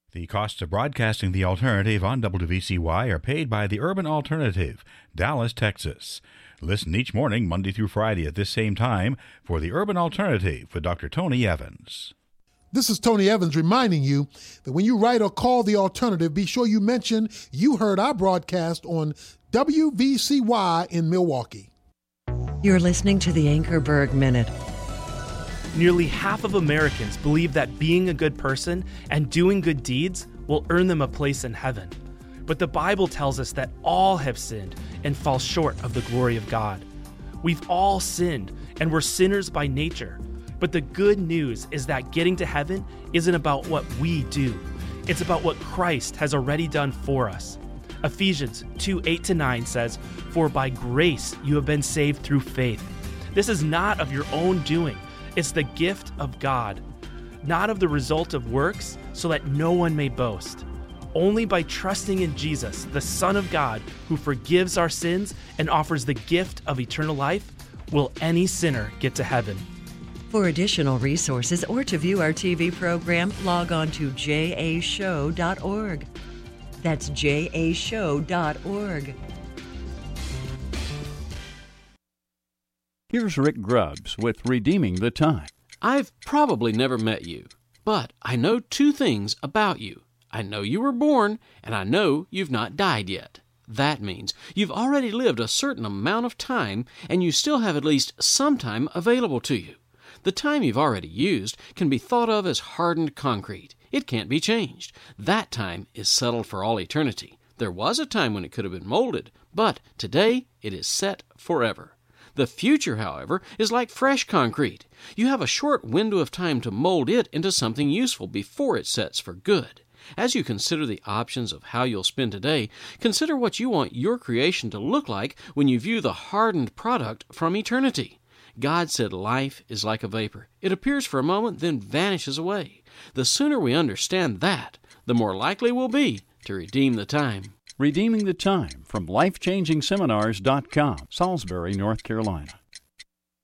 The costs of broadcasting The Alternative on WVCY are paid by the Urban Alternative, Dallas, Texas. Listen each morning, Monday through Friday at this same time for the Urban Alternative with Dr. Tony Evans. This is Tony Evans reminding you that when you write or call The Alternative, be sure you mention you heard our broadcast on WVCY in Milwaukee. You're listening to the Anchorberg Minute. Nearly half of Americans believe that being a good person and doing good deeds will earn them a place in heaven. But the Bible tells us that all have sinned and fall short of the glory of God. We've all sinned, and we're sinners by nature. But the good news is that getting to heaven isn't about what we do. It's about what Christ has already done for us. Ephesians 2:8-9 says, "For by grace you have been saved through faith." This is not of your own doing. It's the gift of God, not of the result of works, so that no one may boast. Only by trusting in Jesus, the Son of God, who forgives our sins and offers the gift of eternal life, will any sinner get to heaven. For additional resources or to view our TV program, log on to jashow.org. That's jashow.org. Here's Rick Grubbs with Redeeming the Time. I've probably never met you, but I know two things about you. I know you were born, and I know you've not died yet. That means you've already lived a certain amount of time, and you still have at least some time available to you. The time you've already used can be thought of as hardened concrete. It can't be changed. That time is settled for all eternity. There was a time when it could have been molded, but today it is set forever. The future, however, is like fresh concrete. You have a short window of time to mold it into something useful before it sets for good. As you consider the options of how you'll spend today, consider what you want your creation to look like when you view the hardened product from eternity. God said life is like a vapor. It appears for a moment, then vanishes away. The sooner we understand that, the more likely we'll be to redeem the time. Redeeming the Time from LifechangingSeminars.com, Salisbury, North Carolina.